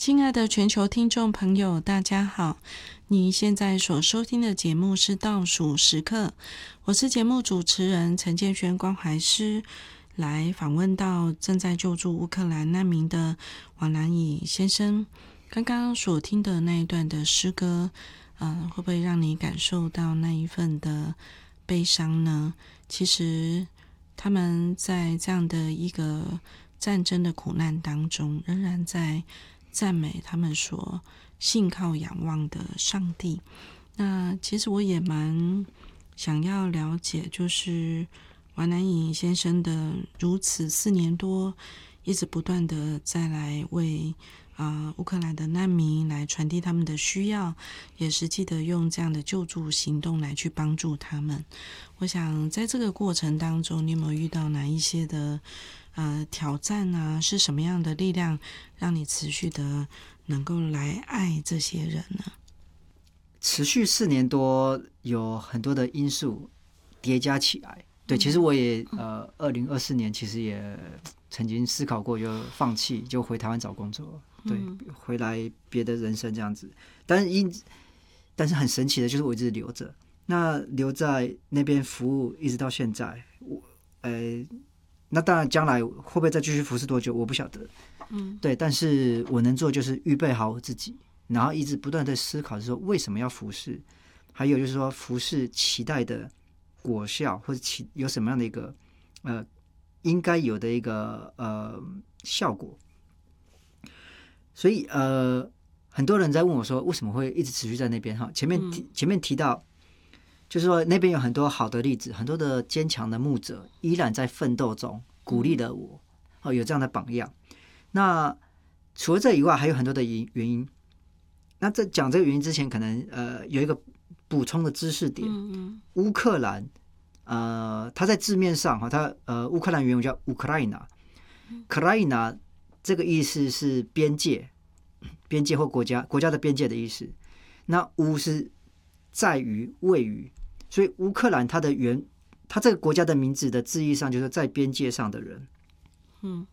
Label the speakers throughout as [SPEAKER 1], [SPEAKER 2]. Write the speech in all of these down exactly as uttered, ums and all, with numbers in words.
[SPEAKER 1] 亲爱的全球听众朋友，大家好！你现在所收听的节目是倒数时刻，我是节目主持人陈建轩关怀师，来访问到正在救助乌克兰难民的王南乙先生。刚刚所听的那一段的诗歌，呃，会不会让你感受到那一份的悲伤呢？其实他们在这样的一个战争的苦难当中，仍然在赞美他们所信靠仰望的上帝。那其实我也蛮想要了解，就是王南乙先生的如此四年多一直不断的再来为呃乌克兰的难民来传递他们的需要，也实际的用这样的救助行动来去帮助他们。我想在这个过程当中，你有没有遇到哪一些的呃挑战啊？是什么样的力量让你持续的能够来爱这些人呢？
[SPEAKER 2] 持续四年多，有很多的因素叠加起来。对，其实我也呃，二零二四年其实也曾经思考过，就放弃，就回台湾找工作，对，回来别的人生这样子。但是因但是很神奇的就是我一直留着，那留在那边服务一直到现在，我呃，那当然将来会不会再继续服侍多久，我不晓得。嗯，对，但是我能做就是预备好我自己，然后一直不断的思考，说为什么要服侍，还有就是说服侍期待的果效，或者其有什么样的一个呃应该有的一个呃效果。所以呃，很多人在问我说，为什么会一直持续在那边？哈，前面提、嗯、前面提到，就是说那边有很多好的例子，很多的坚强的牧者依然在奋斗中，鼓励了我。哦，有这样的榜样。那除了这以外，还有很多的原因。那在讲这个原因之前，可能呃有一个补充的知识点。嗯嗯乌克兰，呃，它在字面上哈，它呃乌克兰原文叫乌克兰纳，克拉伊纳这个意思是边界、边界或国家、国家的边界的意思。那乌是在于、位于，所以乌克兰它的原，它这个国家的名字的字义上就是在边界上的人。嗯。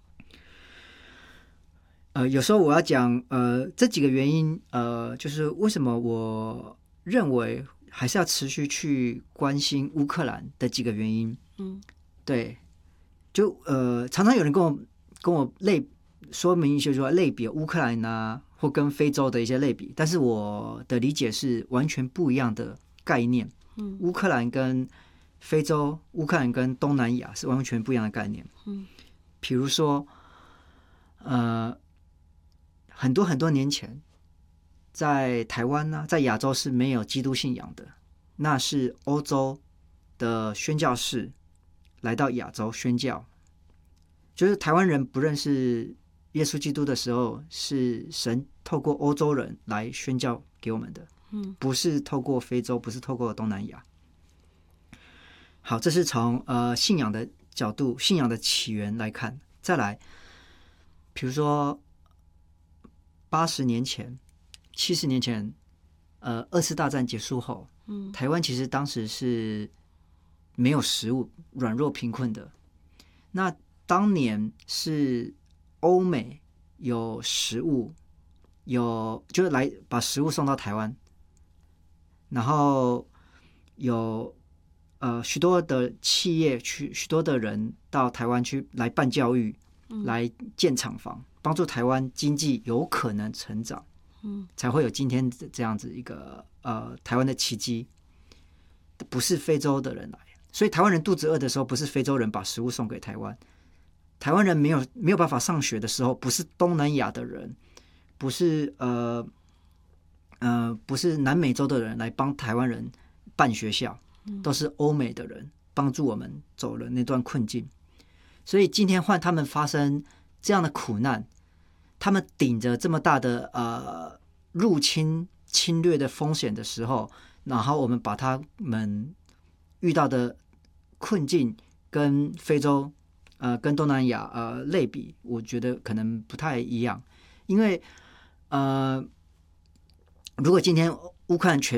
[SPEAKER 2] 呃，有时候我要讲，呃，这几个原因，呃，就是为什么我认为还是要持续去关心乌克兰的几个原因。嗯，对，就呃，常常有人跟我跟我类说明一些说类比乌克兰啊，或跟非洲的一些类比，但是我的理解是完全不一样的概念。嗯，乌克兰跟非洲，乌克兰跟东南亚是完全不一样的概念。嗯，比如说，呃。很多很多年前，在台湾呢、啊，在亚洲是没有基督信仰的，那是欧洲的宣教士来到亚洲宣教，就是台湾人不认识耶稣基督的时候，是神透过欧洲人来宣教给我们的，嗯，不是透过非洲，不是透过东南亚。好，这是从呃信仰的角度、信仰的起源来看。再来，比如说。八十年前、七十年前，呃，二次大战结束后，嗯，台湾其实当时是没有食物、软弱贫困的。那当年是欧美有食物，有就是来把食物送到台湾，然后有呃许多的企业去，许多的人到台湾去来办教育，嗯、来建厂房。帮助台湾经济有可能成长，嗯，才会有今天这样子一个呃台湾的奇迹。不是非洲的人来，所以台湾人肚子饿的时候，不是非洲人把食物送给台湾；台湾人没有没有办法上学的时候，不是东南亚的人，不是呃呃不是南美洲的人来帮台湾人办学校，都是欧美的人帮助我们走了那段困境。所以今天换他们发生这样的苦难。他们顶着这么大的呃入侵侵略的风险的时候，然后我们把他们遇到的困境跟非洲呃跟东南亚呃类比，我觉得可能不太一样，因为呃如果今天乌克兰全